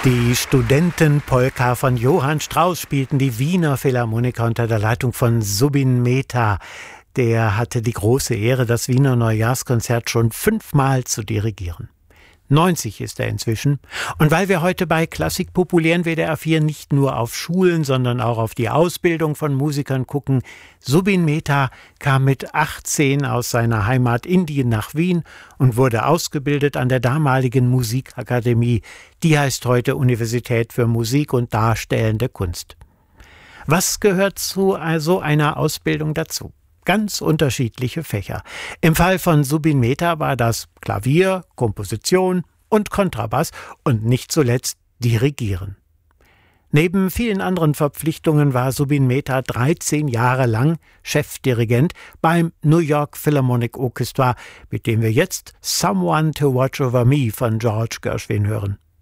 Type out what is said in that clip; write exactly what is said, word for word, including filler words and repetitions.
Die Studentenpolka von Johann Strauss spielten die Wiener Philharmoniker unter der Leitung von Zubin Mehta. Der hatte die große Ehre, das Wiener Neujahrskonzert schon fünfmal zu dirigieren. neunzig ist er inzwischen. Und weil wir heute bei Klassik populären W D R vier nicht nur auf Schulen, sondern auch auf die Ausbildung von Musikern gucken, Zubin Mehta kam mit achtzehn aus seiner Heimat Indien nach Wien und wurde ausgebildet an der damaligen Musikakademie. Die heißt heute Universität für Musik und Darstellende Kunst. Was gehört zu so einer Ausbildung dazu? Ganz unterschiedliche Fächer. Im Fall von Zubin Mehta war das Klavier, Komposition und Kontrabass und nicht zuletzt Dirigieren. Neben vielen anderen Verpflichtungen war Zubin Mehta dreizehn Jahre lang Chefdirigent beim New York Philharmonic Orchestra, mit dem wir jetzt Someone to Watch Over Me von George Gershwin hören.